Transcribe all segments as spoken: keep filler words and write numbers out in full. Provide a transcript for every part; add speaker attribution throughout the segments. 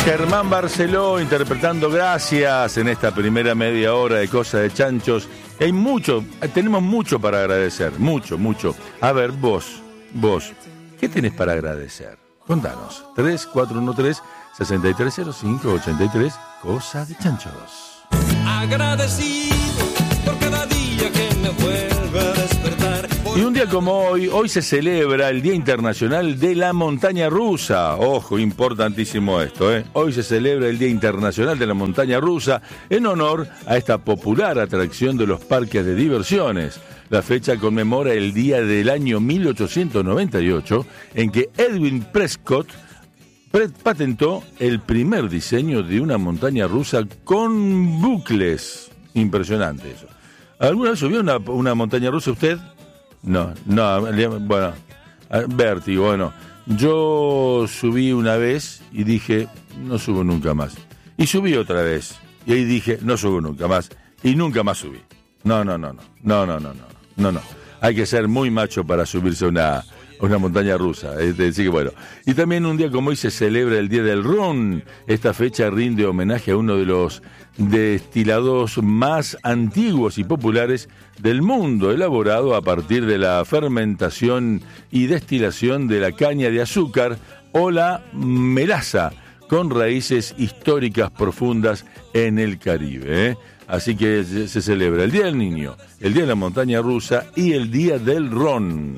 Speaker 1: Germán Barceló interpretando Gracias en esta primera media hora de Cosa de Chanchos. Hay mucho, tenemos mucho para agradecer, mucho, mucho. A ver, vos, vos, ¿qué tenés para agradecer? Contanos. tres cuatro uno tres, seis tres cero cinco, ocho tres, Cosa de Chanchos.
Speaker 2: Agradecido por cada día que me vuelve a despertar.
Speaker 1: Y un día como hoy, hoy se celebra el Día Internacional de la Montaña Rusa. Ojo, importantísimo esto, ¿eh? Hoy se celebra el Día Internacional de la Montaña Rusa en honor a esta popular atracción de los parques de diversiones. La fecha conmemora el día del año mil ochocientos noventa y ocho en que Edwin Prescott patentó el primer diseño de una montaña rusa con bucles. Impresionante eso. ¿Alguna vez subió una, una montaña rusa usted? No, no, bueno, vértigo, bueno, yo subí una vez y dije, no subo nunca más. Y subí otra vez, y ahí dije, no subo nunca más, y nunca más subí. No, no, no, no, no, no, no, no, no, no. Hay que ser muy macho para subirse a una, una montaña rusa, es decir, que bueno. Y también un día como hoy se celebra el Día del Ron. Esta fecha rinde homenaje a uno de los destilados más antiguos y populares del mundo, elaborado a partir de la fermentación y destilación de la caña de azúcar o la melaza, con raíces históricas profundas en el Caribe, ¿eh? Así que se celebra el Día del Niño, el Día de la Montaña Rusa y el Día del Ron.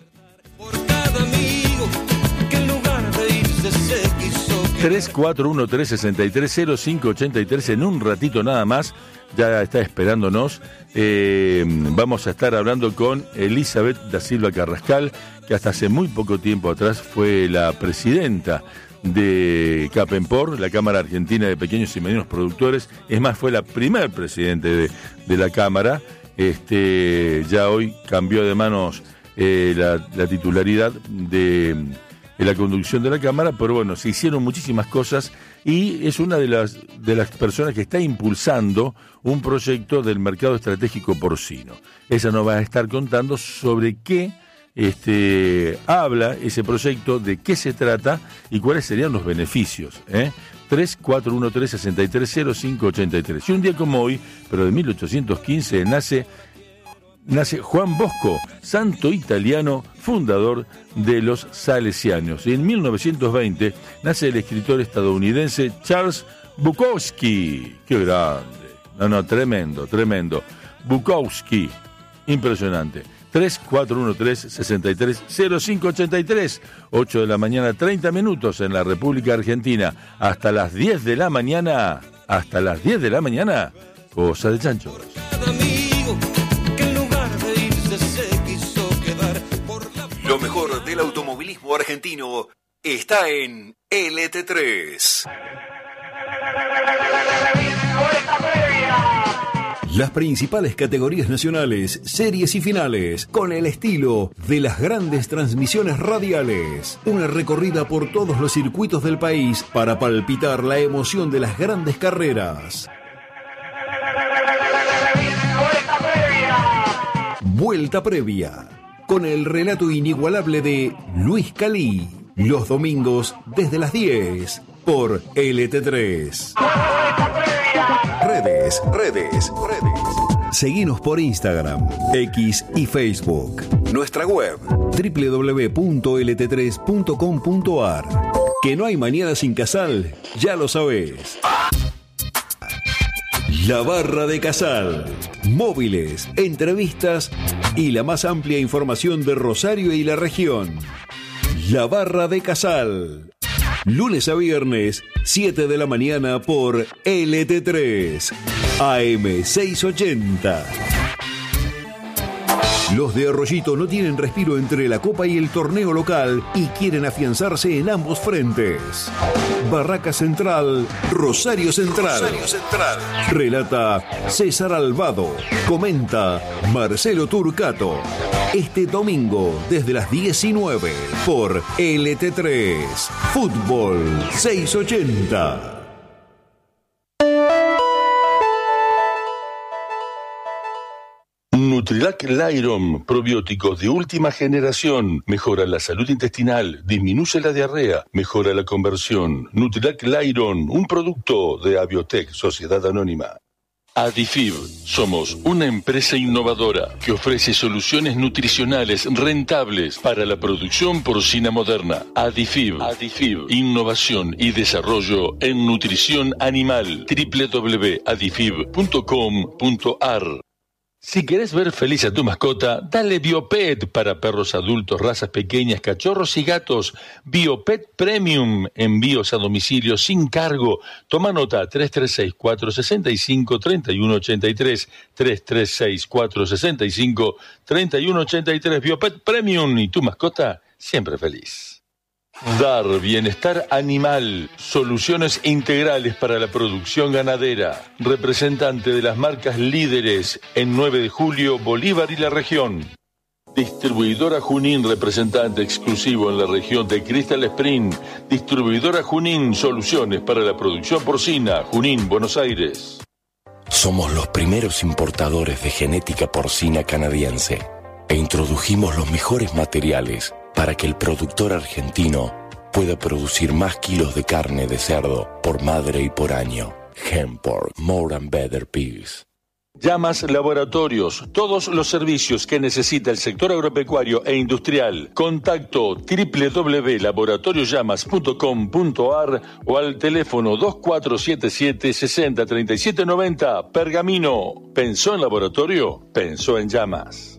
Speaker 1: tres cuatro uno tres, seis tres cero cinco, ocho tres. En un ratito nada más, ya está esperándonos. Eh, vamos a estar hablando con Elizabeth da Silva Carrascal, que hasta hace muy poco tiempo atrás fue la presidenta de CAPEMPOR, la Cámara Argentina de Pequeños y Medianos Productores. Es más, fue la primer presidente de, de la Cámara. Este, ya hoy cambió de manos eh, la, la titularidad de... en la conducción de la Cámara, pero bueno, se hicieron muchísimas cosas y es una de las, de las personas que está impulsando un proyecto del mercado estratégico porcino. Ella nos va a estar contando sobre qué este, habla ese proyecto, de qué se trata y cuáles serían los beneficios, ¿eh? tres cuatro uno tres, seis tres cero cinco, ocho tres. Y un día como hoy, pero de mil ochocientos quince, nace... Nace Juan Bosco, santo italiano, fundador de los salesianos. Y en mil novecientos veinte nace el escritor estadounidense Charles Bukowski. ¡Qué grande! No, no, tremendo, tremendo. Bukowski, impresionante. tres cuatro uno tres, seis tres cero cinco, ocho tres. ocho de la mañana, treinta minutos en la República Argentina. Hasta las diez de la mañana. Hasta las diez de la mañana. Cosa de Chanchos.
Speaker 3: Lo mejor del automovilismo argentino está en L T tres. Las principales categorías nacionales, series y finales, con el estilo de las grandes transmisiones radiales. Una recorrida por todos los circuitos del país para palpitar la emoción de las grandes carreras. Vuelta previa. Con el relato inigualable de Luis Calí, los domingos desde las diez por L T tres. Redes, redes, redes. Seguinos por Instagram, X y Facebook. Nuestra web, doble u doble u doble u punto l t tres punto com punto a r. Que no hay mañana sin Casal, ya lo sabés. La Barra de Casal. Móviles, entrevistas y la más amplia información de Rosario y la región. La Barra de Casal. Lunes a viernes, siete de la mañana por L T tres. A M seiscientos ochenta. Los de Arroyito no tienen respiro entre la Copa y el torneo local y quieren afianzarse en ambos frentes. Barraca Central, Rosario Central. Rosario Central. Relata César Albado. Comenta Marcelo Turcato. Este domingo desde las diecinueve por L T tres. Fútbol seiscientos ochenta.
Speaker 1: Nutrilac Lyron, probióticos de última generación, mejora la salud intestinal, disminuye la diarrea, mejora la conversión. Nutrilac Lyron, un producto de Abiotech, Sociedad Anónima. Adifib, somos una empresa innovadora que ofrece soluciones nutricionales rentables para la producción porcina moderna. Adifib, Adifib, innovación y desarrollo en nutrición animal. doble u doble u doble u punto adifib punto com punto a r. Si querés ver feliz a tu mascota, dale Biopet para perros adultos, razas pequeñas, cachorros y gatos. Biopet Premium, envíos a domicilio sin cargo. Toma nota, tres tres seis, cuatro seis cinco, tres uno ocho tres, tres tres seis, cuatro seis cinco, tres uno ocho tres. Biopet Premium y tu mascota siempre feliz. Dar bienestar animal, soluciones integrales para la producción ganadera, representante de las marcas líderes en nueve de julio, Bolívar y la región. Distribuidora Junín, representante exclusivo en la región de Crystal Spring. Distribuidora Junín, soluciones para la producción porcina, Junín, Buenos Aires.
Speaker 4: Somos los primeros importadores de genética porcina canadiense e introdujimos los mejores materiales para que el productor argentino pueda producir más kilos de carne de cerdo por madre y por año. Hempork, more and better pigs.
Speaker 1: Llamas Laboratorios, todos los servicios que necesita el sector agropecuario e industrial. Contacto doble u doble u doble u punto laboratorios llamas punto com punto a r o al teléfono dos cuatro siete siete, seis cero tres siete nueve cero. Pergamino, ¿pensó en laboratorio? Pensó en llamas.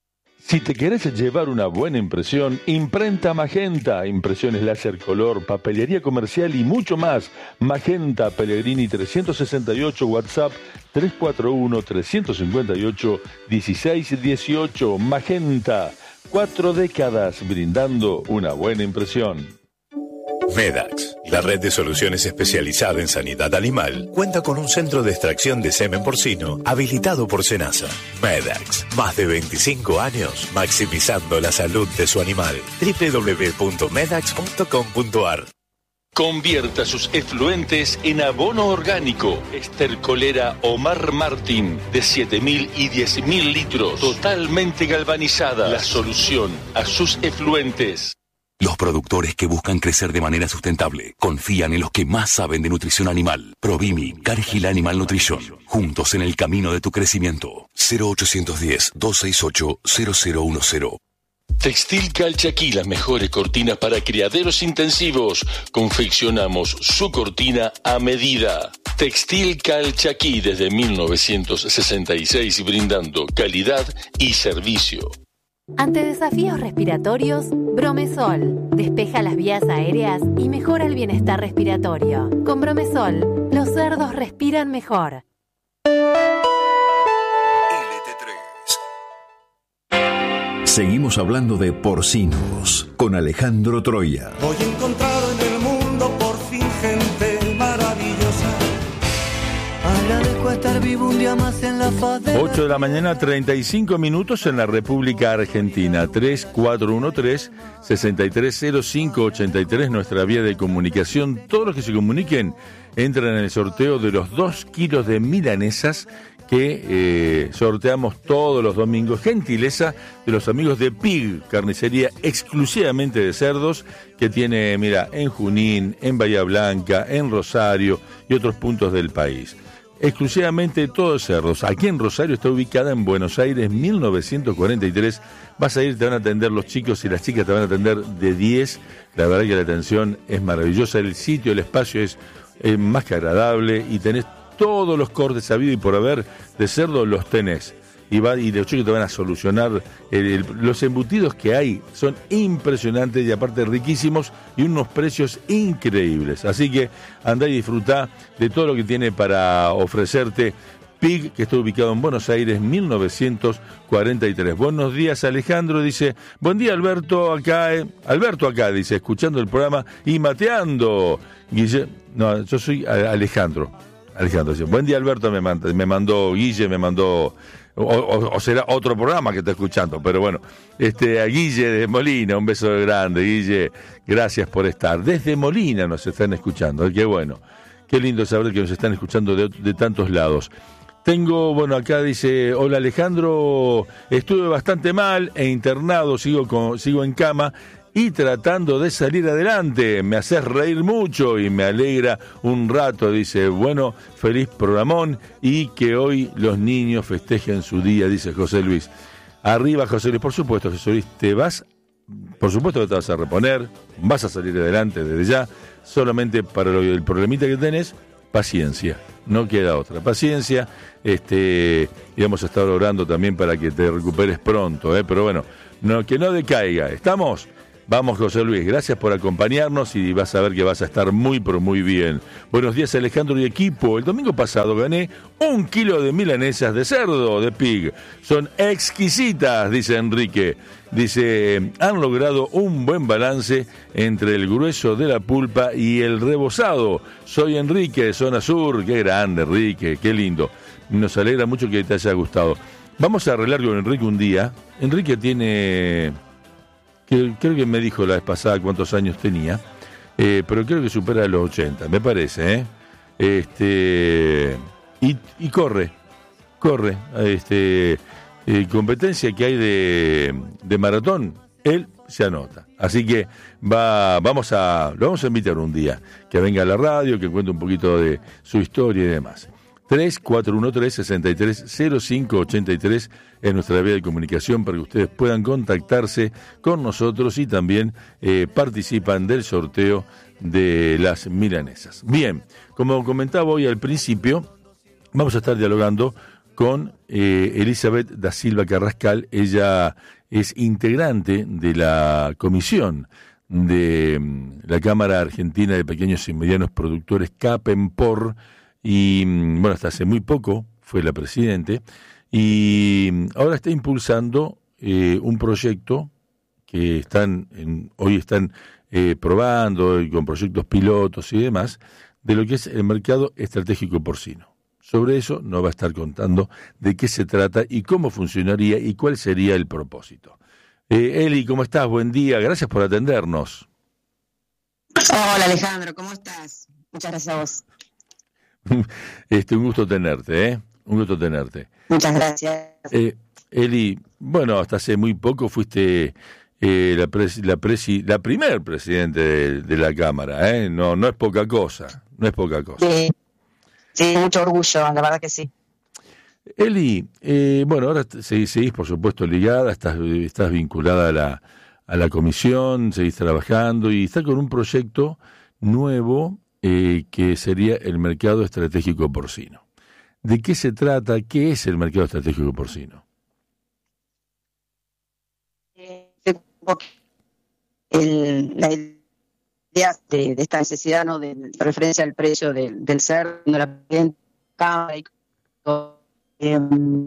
Speaker 1: Si te querés llevar una buena impresión, Imprenta Magenta, impresiones láser color, papelería comercial y mucho más. Magenta Pellegrini trescientos sesenta y ocho, WhatsApp tres cuatro uno, tres cinco ocho, uno seis uno ocho. Magenta, cuatro décadas brindando una buena impresión.
Speaker 5: Medax, la red de soluciones especializada en sanidad animal, cuenta con un centro de extracción de semen porcino habilitado por Senasa. Medax, más de veinticinco años maximizando la salud de su animal. doble u doble u doble u punto medax punto com punto a r.
Speaker 1: Convierta sus efluentes en abono orgánico. Estercolera Omar Martín, de siete mil y diez mil litros, totalmente galvanizada. La solución a sus efluentes.
Speaker 6: Los productores que buscan crecer de manera sustentable confían en los que más saben de nutrición animal. Provimi, Cargill Animal Nutrition. Juntos en el camino de tu crecimiento.
Speaker 4: cero ochocientos diez, doscientos sesenta y ocho, cero cero uno cero.
Speaker 1: Textil Calchaquí, las mejores cortinas para criaderos intensivos. Confeccionamos su cortina a medida. Textil Calchaquí desde mil novecientos sesenta y seis, brindando calidad y servicio.
Speaker 7: Ante desafíos respiratorios, Bromesol despeja las vías aéreas y mejora el bienestar respiratorio. Con Bromesol, los cerdos respiran mejor.
Speaker 3: Seguimos hablando de porcinos con Alejandro Troya.
Speaker 2: Hoy he encontrado en el mundo por fin gente maravillosa.
Speaker 8: Agradezco estar vivo un día más en la faz de...
Speaker 1: ocho de la mañana, treinta y cinco minutos en la República Argentina. tres cuatro uno tres, seis tres cero cinco ocho tres, nuestra vía de comunicación. Todos los que se comuniquen entran en el sorteo de los dos kilos de milanesas que eh, sorteamos todos los domingos. Gentileza de los amigos de Pig, carnicería exclusivamente de cerdos, que tiene, mira, en Junín, en Bahía Blanca, en Rosario y otros puntos del país. Exclusivamente todos cerdos. Aquí en Rosario está ubicada en Buenos Aires, mil novecientos cuarenta y tres. Vas a ir, te van a atender los chicos y las chicas te van a atender de diez. La verdad que la atención es maravillosa. El sitio, el espacio es eh, más que agradable y tenés todos los cortes habido y por haber de cerdo los tenés. Y, va, y los chicos te van a solucionar. El, el, los embutidos que hay son impresionantes y aparte riquísimos y unos precios increíbles. Así que andá y disfrutá de todo lo que tiene para ofrecerte Pig, que está ubicado en Buenos Aires, mil novecientos cuarenta y tres. Buenos días, Alejandro, dice. Buen día, Alberto, acá, eh. Alberto acá, dice, escuchando el programa y mateando. Guille, no, yo soy Alejandro. Alejandro, dice, buen día, Alberto, me mandó, me mandó Guille, me mandó... O, o, o será otro programa que está escuchando, pero bueno, este, a Guille de Molina, un beso grande, Guille, gracias por estar. Desde Molina nos están escuchando, qué bueno, qué lindo saber que nos están escuchando de, de tantos lados. Tengo, bueno, acá dice, hola Alejandro, estuve bastante mal e internado, sigo, con, sigo en cama y tratando de salir adelante. Me haces reír mucho y me alegra un rato, dice, bueno, feliz programón y que hoy los niños festejen su día, dice José Luis. Arriba, José Luis, por supuesto, José Luis, te vas, por supuesto que te vas a reponer, vas a salir adelante desde ya, solamente para lo, el problemita que tenés, paciencia, no queda otra, paciencia, este, y vamos a estar orando también para que te recuperes pronto, ¿eh? Pero bueno, no, que no decaiga, ¿estamos? Vamos, José Luis, gracias por acompañarnos y vas a ver que vas a estar muy, pero muy bien. Buenos días, Alejandro y equipo. El domingo pasado gané un kilo de milanesas de cerdo, de pig. Son exquisitas, dice Enrique. Dice, han logrado un buen balance entre el grueso de la pulpa y el rebozado. Soy Enrique, de Zona Sur. Qué grande, Enrique, qué lindo. Nos alegra mucho que te haya gustado. Vamos a arreglar con Enrique un día. Enrique tiene... que creo que me dijo la vez pasada cuántos años tenía, eh, pero creo que supera los ochenta, me parece, ¿eh? Este, y, y corre, corre, este, eh, competencia que hay de, de maratón, él se anota. Así que va, vamos a, lo vamos a invitar un día, que venga a la radio, que cuente un poquito de su historia y demás. tres cuatro uno tres, seis tres cero cinco ocho tres es nuestra vía de comunicación para que ustedes puedan contactarse con nosotros y también eh, participan del sorteo de las milanesas. Bien, como comentaba hoy al principio, vamos a estar dialogando con eh, Elizabeth da Silva Carrascal. Ella es integrante de la comisión de la Cámara Argentina de Pequeños y Medianos Productores, CAPEMPOR, y bueno, hasta hace muy poco fue la presidente, y ahora está impulsando eh, un proyecto que están en, hoy están eh, probando y con proyectos pilotos y demás, de lo que es el mercado estratégico porcino. Sobre eso nos va a estar contando de qué se trata y cómo funcionaría y cuál sería el propósito. Eh, Eli, ¿cómo estás? Buen día, gracias por atendernos.
Speaker 9: Hola Alejandro, ¿cómo estás? Muchas gracias a vos.
Speaker 1: Este, un gusto tenerte, ¿eh? Un gusto tenerte.
Speaker 9: Muchas gracias.
Speaker 1: Eh, Eli, bueno, hasta hace muy poco fuiste eh, la presi, la, presi, la primer presidente de, de la Cámara, ¿eh? No, no es poca cosa, no es poca cosa.
Speaker 9: Sí, sí, mucho orgullo, la verdad que sí.
Speaker 1: Eli, eh, bueno, ahora seguís, seguís, por supuesto, ligada, estás, estás vinculada a la, a la comisión, seguís trabajando y está con un proyecto nuevo Eh, que sería el mercado estratégico porcino. ¿De qué se trata? ¿Qué es el mercado estratégico porcino?
Speaker 9: El, la idea de, de esta necesidad, ¿no?, de, de referencia al precio del, del cerdo, de la eh,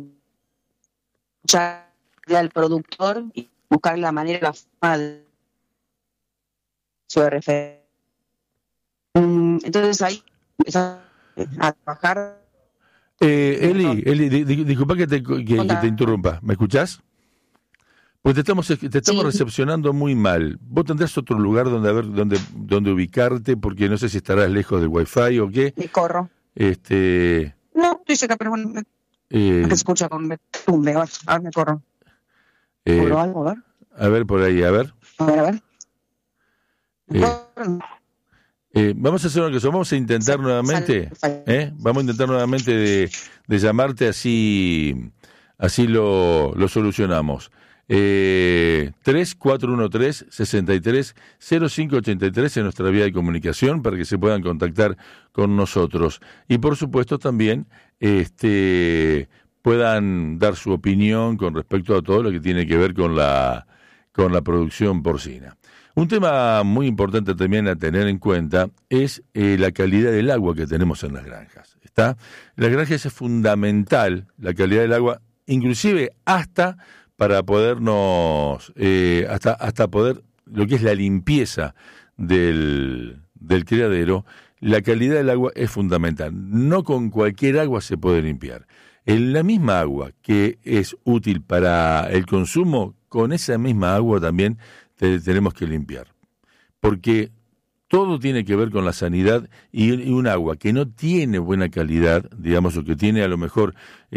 Speaker 9: ya al productor y buscar la manera, la forma de su referencia. Entonces ahí empezamos a trabajar.
Speaker 1: Eh, Eli, Eli, di, di, disculpa que te, que, que te interrumpa. ¿Me escuchás? Pues te estamos, te estamos sí. recepcionando muy mal. ¿Vos tendrás otro lugar donde a ver, donde, donde ubicarte? Porque no sé si estarás lejos del Wi-Fi o qué.
Speaker 9: Me corro.
Speaker 1: Este.
Speaker 9: No, estoy cerca, pero bueno, me, eh, me escucha con me tumbe. A ver, me corro.
Speaker 1: Eh,
Speaker 9: ¿Corro algo? A ver.
Speaker 1: A ver, por ahí, a ver.
Speaker 9: A ver, a ver.
Speaker 1: Eh, Eh, vamos a hacer una cosa, vamos a intentar nuevamente, ¿eh? Vamos a intentar nuevamente de, de llamarte, así así lo, lo solucionamos. Eh, tres cuatro uno tres, seis tres cero cinco ocho tres es nuestra vía de comunicación para que se puedan contactar con nosotros. Y por supuesto también este puedan dar su opinión con respecto a todo lo que tiene que ver con la, con la producción porcina. Un tema muy importante también a tener en cuenta es eh, la calidad del agua que tenemos en las granjas. ¿Está? En las granjas es fundamental la calidad del agua, inclusive hasta para podernos, eh, hasta, hasta poder, lo que es la limpieza del, del criadero, la calidad del agua es fundamental. No con cualquier agua se puede limpiar. En la misma agua que es útil para el consumo, con esa misma agua también te, tenemos que limpiar. Porque todo tiene que ver con la sanidad y, y un agua que no tiene buena calidad, digamos, o que tiene a lo mejor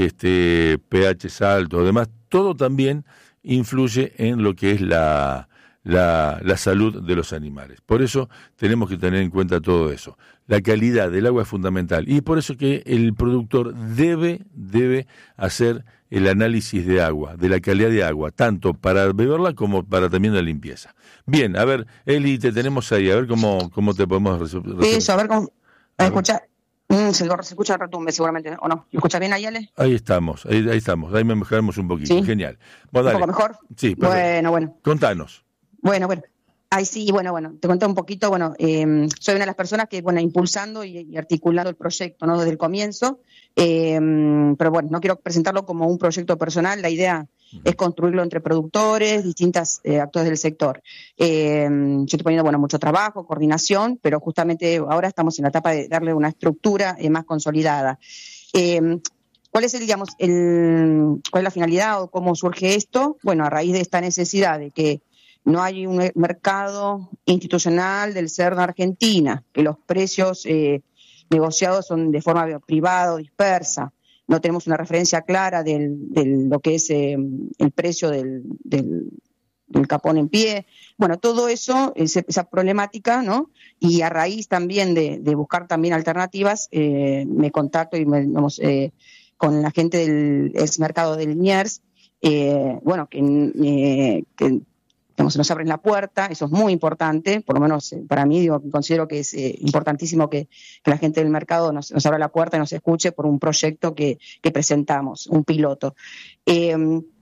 Speaker 1: este pH alto, además, todo también influye en lo que es la, la, la salud de los animales. Por eso tenemos que tener en cuenta todo eso. La calidad del agua es fundamental y por eso que el productor debe, debe hacer el análisis de agua, de la calidad de agua, tanto para beberla como para también la limpieza. Bien, a ver, Eli, te tenemos ahí, a ver cómo, cómo te podemos resolver.
Speaker 9: Eso, a ver cómo... A escuchar. Mm, se, se escucha el retumbe seguramente, ¿o no? ¿Lo escucha bien ahí, Ale?
Speaker 1: Ahí estamos, ahí, ahí estamos, ahí mejoramos un poquito, ¿sí? Genial. Bueno,
Speaker 9: ¿Un poco mejor?
Speaker 1: Sí, perfecto.
Speaker 9: Bueno, bueno.
Speaker 1: Contanos.
Speaker 9: Bueno, bueno. Ay, sí, bueno, bueno, te conté un poquito, bueno, eh, soy una de las personas que, bueno, impulsando y, y articulando el proyecto, ¿no? Desde el comienzo, eh, pero bueno, no quiero presentarlo como un proyecto personal, la idea uh-huh. es construirlo entre productores, distintos eh, actores del sector. Eh, yo estoy poniendo, bueno, mucho trabajo, coordinación, pero justamente ahora estamos en la etapa de darle una estructura eh, más consolidada. Eh, ¿Cuál es el, digamos, el, cuál es la finalidad o cómo surge esto? Bueno, a raíz de esta necesidad de que no hay un mercado institucional del cerdo en Argentina, que los precios eh, negociados son de forma privada o dispersa. No tenemos una referencia clara de lo que es eh, el precio del, del, del capón en pie. Bueno, todo eso, ese, esa problemática, ¿no? Y a raíz también de, de buscar también alternativas, eh, me contacto y me, vamos, eh, con la gente del ex mercado del Liniers, eh, bueno, que... Eh, que Digamos, se nos abren la puerta, eso es muy importante, por lo menos eh, para mí, digo, considero que es eh, importantísimo que, que la gente del mercado nos, nos abra la puerta y nos escuche por un proyecto que, que presentamos, un piloto. Eh,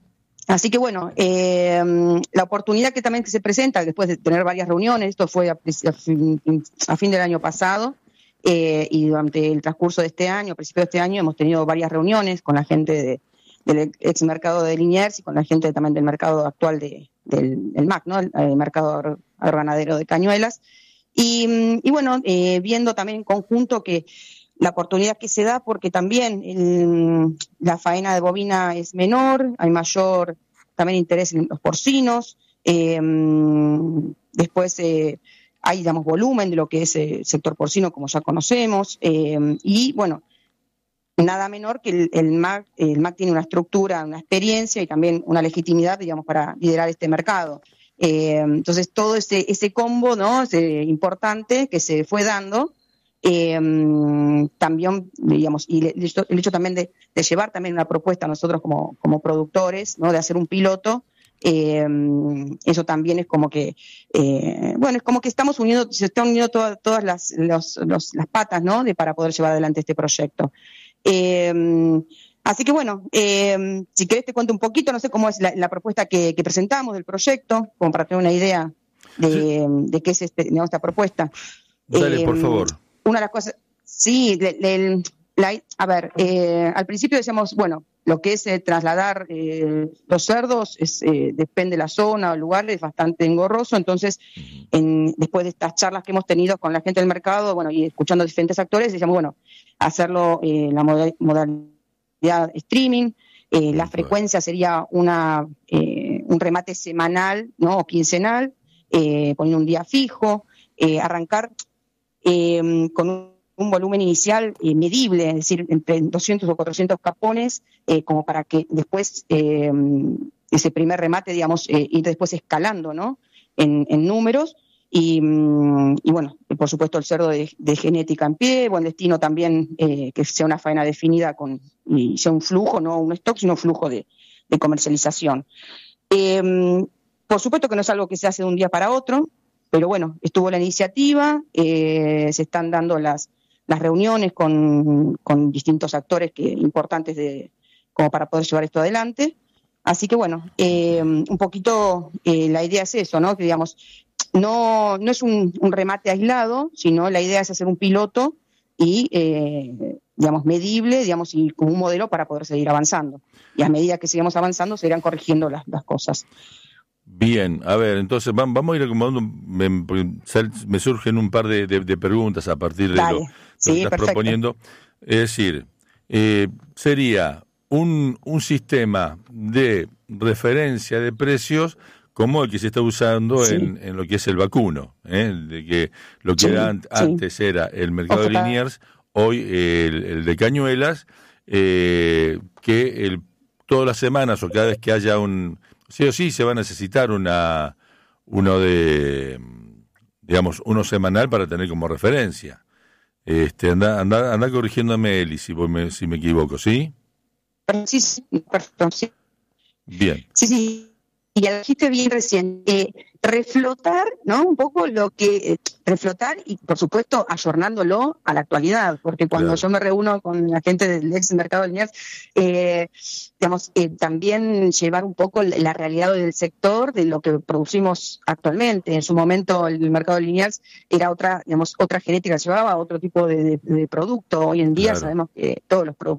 Speaker 9: así que bueno, eh, la oportunidad que también que se presenta después de tener varias reuniones, esto fue a, a, fin, a fin del año pasado, eh, y durante el transcurso de este año, a principio de este año, hemos tenido varias reuniones con la gente de del ex mercado de Liniers y con la gente también del mercado actual de, del el M A C, ¿no? El, el mercado agroganadero de Cañuelas. Y, y bueno, eh, viendo también en conjunto que la oportunidad que se da, porque también el, la faena de bovina es menor, hay mayor también interés en los porcinos, eh, después eh, hay, digamos, volumen de lo que es el sector porcino, como ya conocemos, eh, y bueno, nada menor que el, el M A C, el M A C tiene una estructura, una experiencia y también una legitimidad, digamos, para liderar este mercado. Eh, entonces, todo ese, ese combo, ¿no? Ese importante que se fue dando, eh, también, digamos, y el hecho, el hecho también de, de llevar también una propuesta a nosotros como, como productores, ¿no? De hacer un piloto, eh, eso también es como que, eh, bueno, es como que estamos uniendo, se están uniendo todas, todas las, los, los, las patas, ¿no? De, para poder llevar adelante este proyecto. Eh, así que bueno, eh, si querés te cuento un poquito, no sé cómo es la, la propuesta que, que presentamos del proyecto, como para tener una idea de, sí. de qué es este, digamos, esta propuesta.
Speaker 1: Dale, eh, por favor.
Speaker 9: Una de las cosas, sí, le, le, la, a ver, eh, al principio decíamos, bueno, lo que es eh, trasladar eh, los cerdos es, eh, depende de la zona o el lugar, es bastante engorroso, entonces en, después de estas charlas que hemos tenido con la gente del mercado, bueno, y escuchando a diferentes actores, decíamos, bueno, hacerlo en eh, la modal, modalidad streaming, eh, la frecuencia sería una eh, un remate semanal, ¿no? O quincenal, eh, poniendo un día fijo, eh, arrancar eh, con un, un volumen inicial eh, medible, es decir, entre doscientos o cuatrocientos capones, eh, como para que después eh, ese primer remate, digamos, eh, ir después escalando, ¿no? En, en números. Y, y bueno, por supuesto el cerdo de, de genética en pie, buen destino también, eh, que sea una faena definida con y sea un flujo, no un stock, sino un flujo de, de comercialización. Eh, por supuesto que no es algo que se hace de un día para otro, pero bueno, estuvo la iniciativa, eh, se están dando las, las reuniones con, con distintos actores que, importantes de, como para poder llevar esto adelante. Así que bueno, eh, un poquito eh, la idea es eso, ¿no? Que digamos, no, no es un, un remate aislado, sino la idea es hacer un piloto y, eh, digamos, medible, digamos, y como un modelo para poder seguir avanzando. Y a medida que sigamos avanzando, se irán corrigiendo las, las cosas.
Speaker 1: Bien, a ver, entonces vamos a ir acomodando, me, me surgen un par de, de, de preguntas a partir de Dale. lo,
Speaker 9: sí,
Speaker 1: lo que estás
Speaker 9: perfecto.
Speaker 1: proponiendo. Es decir, eh, sería un, un sistema de referencia de precios como el que se está usando
Speaker 9: Sí.
Speaker 1: en, en lo que es el vacuno, ¿eh? De que lo que
Speaker 9: Sí,
Speaker 1: an-
Speaker 9: sí.
Speaker 1: antes era el mercado de
Speaker 9: Ojalá.
Speaker 1: Liniers, hoy el, el de Cañuelas, eh, que el, todas las semanas o cada vez que haya un, sí o sí se va a necesitar una uno de, digamos, uno semanal para tener como referencia. Este, anda, anda, anda corrigiéndome, Eli, si, vos me, si me equivoco, ¿sí?
Speaker 9: Sí, sí, perfecto, sí.
Speaker 1: Bien.
Speaker 9: Sí, sí. Y ya lo dijiste bien recién, eh, reflotar, ¿no? Un poco lo que, eh, reflotar y, por supuesto, ayornándolo a la actualidad, porque cuando
Speaker 1: Claro.
Speaker 9: yo me reúno con la gente del ex mercado de Liniers, eh, digamos, eh, también llevar un poco la realidad del sector de lo que producimos actualmente. En su momento el mercado de Liniers era otra, digamos, otra genética, llevaba otro tipo de, de, de producto. Hoy en día
Speaker 1: Claro.
Speaker 9: sabemos que todos los productos